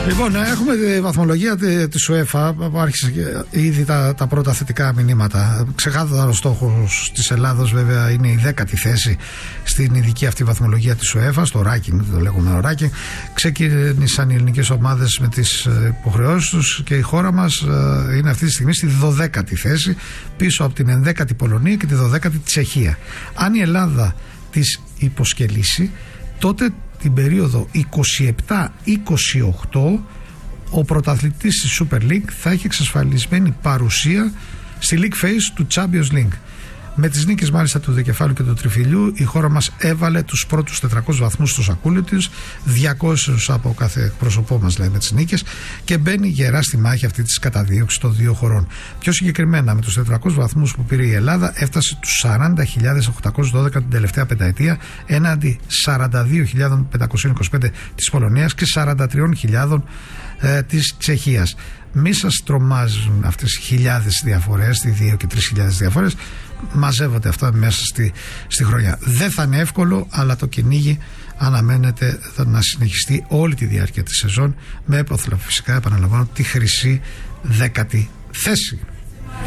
Λοιπόν, έχουμε τη βαθμολογία της UEFA που άρχισε ήδη τα πρώτα θετικά μηνύματα. Ξεκάθαρος στόχος της Ελλάδος βέβαια είναι η 10η θέση στην ειδική αυτή βαθμολογία της UEFA, στο ranking, το λέγουμε ranking. Ξεκίνησαν οι ελληνικές ομάδες με τις υποχρεώσεις τους και η χώρα μας είναι αυτή τη στιγμή στη 12η θέση, πίσω από την 11η Πολωνία και τη 12η Τσεχία. Αν η Ελλάδα της υποσκελίσει, τότε την περίοδο 27-28 ο πρωταθλητής της Super League θα έχει εξασφαλισμένη παρουσία στη League Phase του Champions League. Με τις νίκες μάλιστα του Δικεφάλου και του Τριφυλιού, η χώρα μας έβαλε τους πρώτους 400 βαθμούς στο σακούλι της, 200 από κάθε εκπρόσωπό μας λέει με τις νίκες, και μπαίνει γερά στη μάχη αυτή της καταδίωξης των δύο χωρών. Πιο συγκεκριμένα, με τους 400 βαθμούς που πήρε η Ελλάδα, έφτασε τους 40.812 την τελευταία πενταετία, έναντι 42.525 της Πολωνίας και 43.000 της Τσεχίας. Μη σας τρομάζουν αυτές οι χιλιάδες διαφορές, οι 2 και 3.000 διαφορές. Μαζεύονται αυτά μέσα στη χρονιά. Δεν θα είναι εύκολο, αλλά το κυνήγι αναμένεται να συνεχιστεί όλη τη διάρκεια της σεζόν, με έπαθλο φυσικά, επαναλαμβάνω, τη χρυσή 10η θέση.